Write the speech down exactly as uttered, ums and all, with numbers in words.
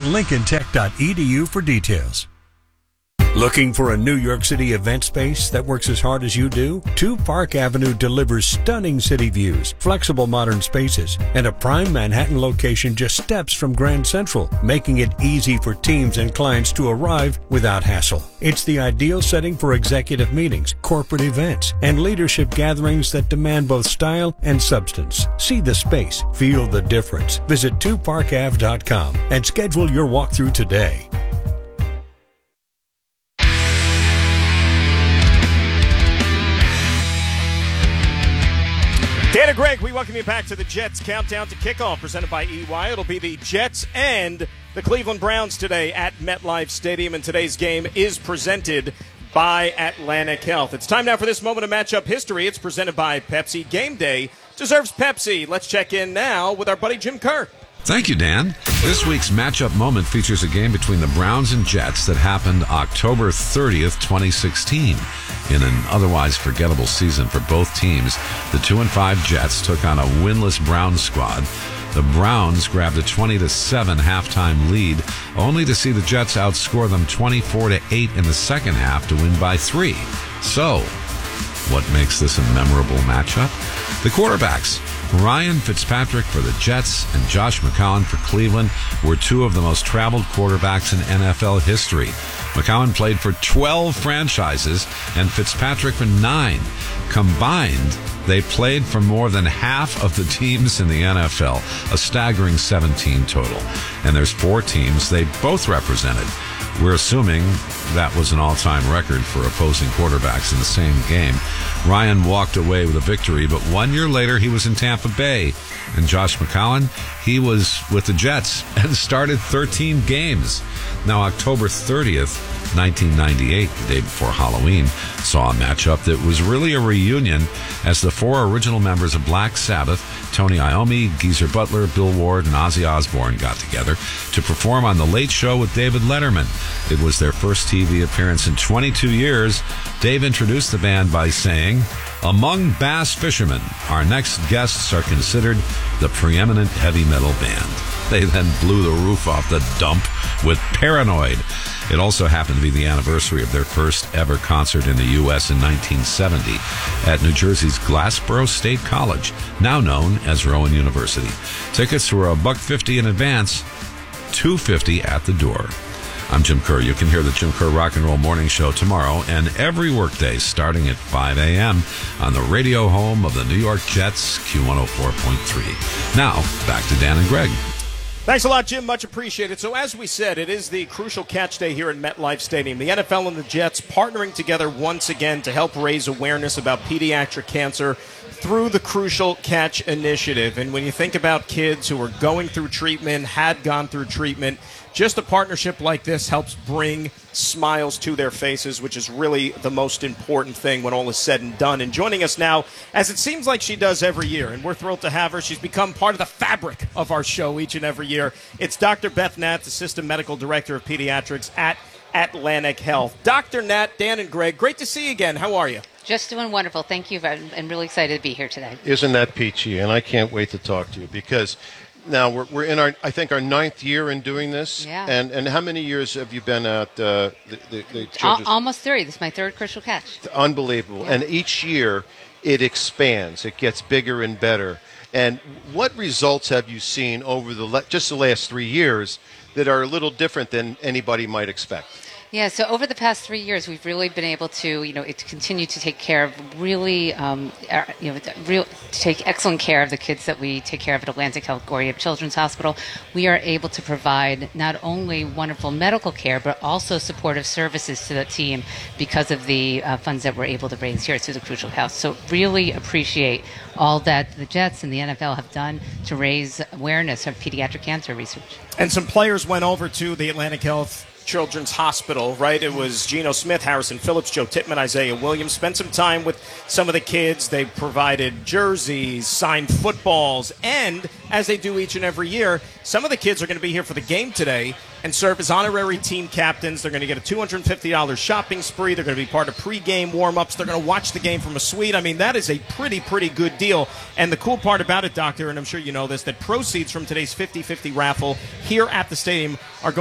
lincoln tech dot e d u for details. Looking for a New York City event space that works as hard as you do? two Park Avenue delivers stunning city views, flexible modern spaces, and a prime Manhattan location just steps from Grand Central, making it easy for teams and clients to arrive without hassle. It's the ideal setting for executive meetings, corporate events, and leadership gatherings that demand both style and substance. See the space, feel the difference. Visit two park ave dot com and schedule your walkthrough today. Dan and Greg, we welcome you back to the Jets Countdown to Kickoff, presented by E Y. It'll be the Jets and the Cleveland Browns today at MetLife Stadium, and today's game is presented by Atlantic Health. It's time now for this moment of matchup history. It's presented by Pepsi. Game day deserves Pepsi. Let's check in now with our buddy Jim Kerr. Thank you, Dan. This week's matchup moment features a game between the Browns and Jets that happened October thirtieth, twenty sixteen. In an otherwise forgettable season for both teams, the two and five Jets took on a winless Browns squad. The Browns grabbed a twenty to seven halftime lead, only to see the Jets outscore them twenty-four to eight in the second half to win by three. So, what makes this a memorable matchup? The quarterbacks, Ryan Fitzpatrick for the Jets and Josh McCown for Cleveland, were two of the most traveled quarterbacks in N F L history. McCown played for twelve franchises and Fitzpatrick for nine. Combined, they played for more than half of the teams in the N F L, a staggering seventeen total. And there's four teams they both represented. We're assuming that was an all-time record for opposing quarterbacks in the same game. Ryan walked away with a victory, but one year later he was in Tampa Bay. And Josh McCown, he was with the Jets and started thirteen games. Now, October thirtieth, nineteen ninety-eight, the day before Halloween, saw a matchup that was really a reunion as the four original members of Black Sabbath, Tony Iommi, Geezer Butler, Bill Ward, and Ozzy Osbourne got together to perform on The Late Show with David Letterman. It was their first T V appearance in twenty-two years. Dave introduced the band by saying, "Among bass fishermen, our next guests are considered the preeminent heavy metal band." They then blew the roof off the dump with Paranoid. It also happened to be the anniversary of their first ever concert in the U S in nineteen seventy at New Jersey's Glassboro State College, now known as Rowan University. Tickets were a buck fifty in advance, two fifty at the door. I'm Jim Kerr. You can hear the Jim Kerr Rock and Roll Morning Show tomorrow and every workday starting at five a.m. on the radio home of the New York Jets, Q one oh four point three. Now, back to Dan and Greg. Thanks a lot, Jim. Much appreciated. So as we said, it is the crucial catch day here at MetLife Stadium. The N F L and the Jets partnering together once again to help raise awareness about pediatric cancer through the Crucial Catch Initiative. And when you think about kids who are going through treatment, had gone through treatment, just a partnership like this helps bring smiles to their faces, which is really the most important thing when all is said and done. And joining us now, as it seems like she does every year, and we're thrilled to have her. She's become part of the fabric of our show each and every year. It's Doctor Beth Nat, Assistant Medical Director of Pediatrics at Atlantic Health. Doctor Nat, Dan, and Greg, great to see you again. How are you? Just doing wonderful. Thank you. I'm, I'm really excited to be here today. Isn't that peachy? And I can't wait to talk to you because now we're, we're in our, I think, our ninth year in doing this. Yeah. And and how many years have you been at uh, the, the, the children's? Al- almost three. This is my third Crucial Catch. Unbelievable. Yeah. And each year it expands. It gets bigger and better. And what results have you seen over the le- just the last three years that are a little different than anybody might expect? Yeah, so over the past three years, we've really been able to, you know, it continue to take care of really, um, uh, you know, real, to take excellent care of the kids that we take care of at Atlantic Health Goria Children's Hospital. We are able to provide not only wonderful medical care, but also supportive services to the team because of the uh, funds that we're able to raise here through the Crucial House. So really appreciate all that the Jets and the N F L have done to raise awareness of pediatric cancer research. And some players went over to the Atlantic Health Children's Hospital, right? It was Geno Smith, Harrison Phillips, Joe Tippmann, Isaiah Williams. Spent some time with some of the kids. They provided jerseys, signed footballs, and as they do each and every year, some of the kids are going to be here for the game today and serve as honorary team captains. They're going to get a two hundred fifty dollars shopping spree. They're going to be part of pregame warm-ups. They're going to watch the game from a suite. I mean, that is a pretty, pretty good deal. And the cool part about it, Doctor, and I'm sure you know this, that proceeds from today's fifty fifty raffle here at the stadium are going